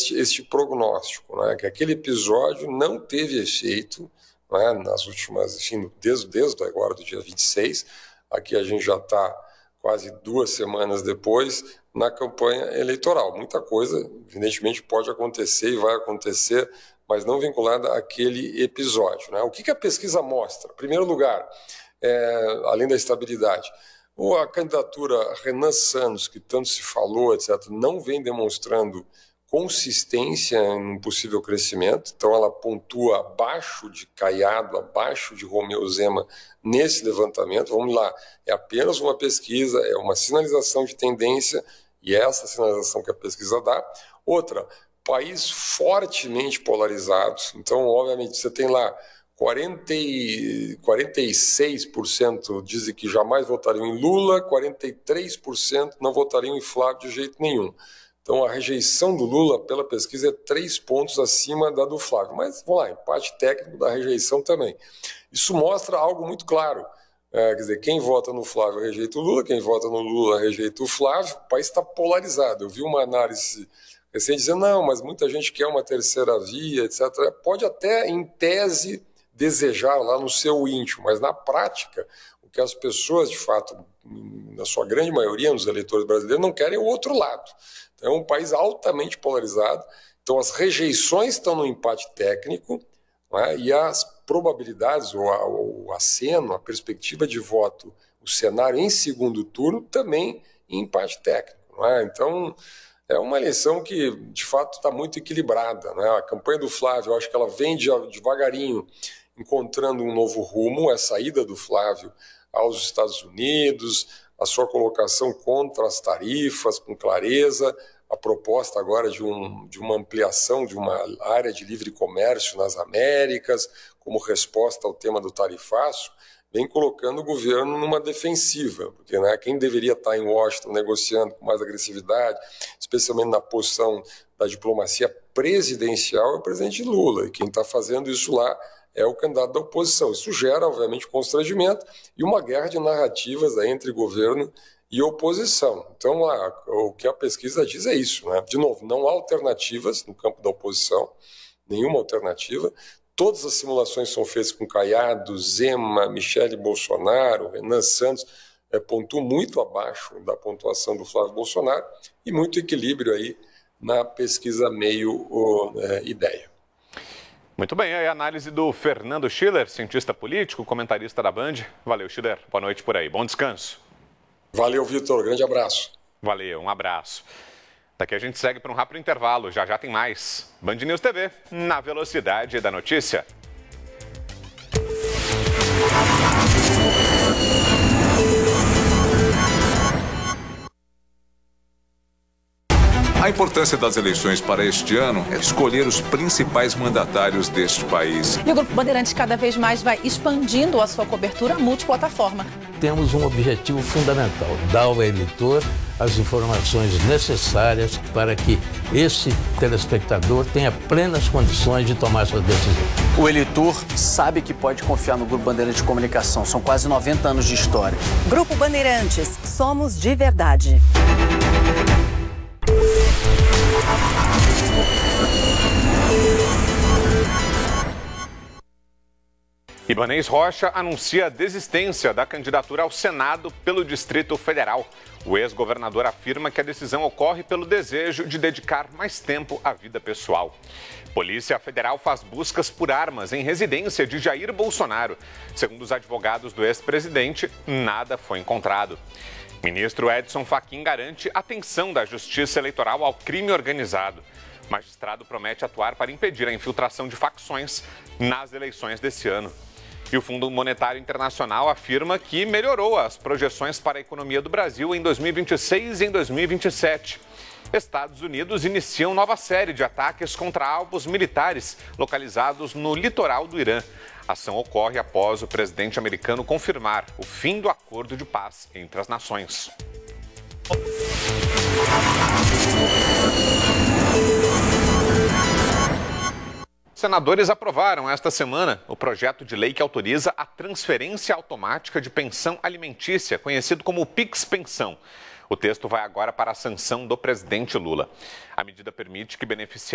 este prognóstico, né, que aquele episódio não teve efeito, né, nas últimas, enfim, desde agora do dia 26, aqui a gente já está quase 2 semanas depois, na campanha eleitoral. Muita coisa, evidentemente, pode acontecer e vai acontecer, mas não vinculada àquele episódio, né? O que a pesquisa mostra? Em primeiro lugar, além da estabilidade, a candidatura Renan Santos, que tanto se falou, etc., não vem demonstrando consistência em um possível crescimento, então ela pontua abaixo de Caiado, abaixo de Romeu Zema nesse levantamento. Vamos lá, é apenas uma pesquisa, é uma sinalização de tendência, e é essa sinalização que a pesquisa dá. Outra, país fortemente polarizado, então obviamente você tem lá 46% dizem que jamais votariam em Lula, 43% não votariam em Flávio de jeito nenhum. Então, a rejeição do Lula, pela pesquisa, é 3 pontos acima da do Flávio. Mas, vamos lá, empate técnico da rejeição também. Isso mostra algo muito claro. Quer dizer, quem vota no Flávio rejeita o Lula, quem vota no Lula rejeita o Flávio. O país está polarizado. Eu vi uma análise recente dizendo, não, mas muita gente quer uma terceira via, etc. Pode até, em tese, desejar lá no seu íntimo, mas na prática, o que as pessoas, de fato, na sua grande maioria, nos eleitores brasileiros, não querem é o outro lado. É um país altamente polarizado, então as rejeições estão no empate técnico, né, e as probabilidades, o aceno, a perspectiva de voto, o cenário em segundo turno também em empate técnico. Né? Então, é uma eleição que, de fato, está muito equilibrada. Né? A campanha do Flávio, eu acho que ela vem devagarinho encontrando um novo rumo, a saída do Flávio aos Estados Unidos, a sua colocação contra as tarifas, com clareza, a proposta agora de uma ampliação de uma área de livre comércio nas Américas, como resposta ao tema do tarifaço, vem colocando o governo numa defensiva, porque, né, quem deveria estar em Washington negociando com mais agressividade, especialmente na posição da diplomacia presidencial, é o presidente Lula, e quem está fazendo isso lá é o candidato da oposição. Isso gera, obviamente, constrangimento e uma guerra de narrativas aí entre governo e oposição. Então, o que a pesquisa diz é isso, né? De novo, não há alternativas no campo da oposição, nenhuma alternativa. Todas as simulações são feitas com Caiado, Zema, Michele Bolsonaro, Renan Santos, pontuam muito abaixo da pontuação do Flávio Bolsonaro e muito equilíbrio aí na pesquisa meio-ideia. Muito bem, aí a análise do Fernando Schiller, cientista político, comentarista da Band. Valeu, Schiller. Boa noite por aí. Bom descanso. Valeu, Vitor. Grande abraço. Valeu, um abraço. Daqui a gente segue para um rápido intervalo. Já já tem mais. Band News TV, na velocidade da notícia. A importância das eleições para este ano é escolher os principais mandatários deste país. E o Grupo Bandeirantes cada vez mais vai expandindo a sua cobertura multiplataforma. Temos um objetivo fundamental, dar ao eleitor as informações necessárias para que esse telespectador tenha plenas condições de tomar sua decisão. O eleitor sabe que pode confiar no Grupo Bandeirantes de Comunicação. São quase 90 anos de história. Grupo Bandeirantes, somos de verdade. Ibanez Rocha anuncia a desistência da candidatura ao Senado pelo Distrito Federal. O ex-governador afirma que a decisão ocorre pelo desejo de dedicar mais tempo à vida pessoal. Polícia Federal faz buscas por armas em residência de Jair Bolsonaro. Segundo os advogados do ex-presidente, nada foi encontrado. Ministro Edson Fachin garante atenção da Justiça Eleitoral ao crime organizado. O magistrado promete atuar para impedir a infiltração de facções nas eleições desse ano. E o Fundo Monetário Internacional afirma que melhorou as projeções para a economia do Brasil em 2026 e em 2027. Estados Unidos iniciam nova série de ataques contra alvos militares localizados no litoral do Irã. A ação ocorre após o presidente americano confirmar o fim do acordo de paz entre as nações. Senadores aprovaram esta semana o projeto de lei que autoriza a transferência automática de pensão alimentícia, conhecido como PIX-Pensão. O texto vai agora para a sanção do presidente Lula. A medida permite que beneficiários